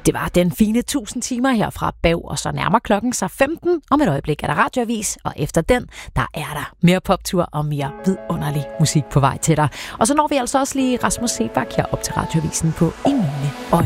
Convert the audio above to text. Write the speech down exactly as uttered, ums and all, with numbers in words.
Det var den fine tusind timer her fra Bav, og så nærmer klokken sig femten. Om et øjeblik er der radioavis, og efter den, der er der mere poptur og mere vidunderlig musik på vej til dig. Og så når vi altså også lige Rasmus Sebak her op til radioavisen på I Mine Øjne.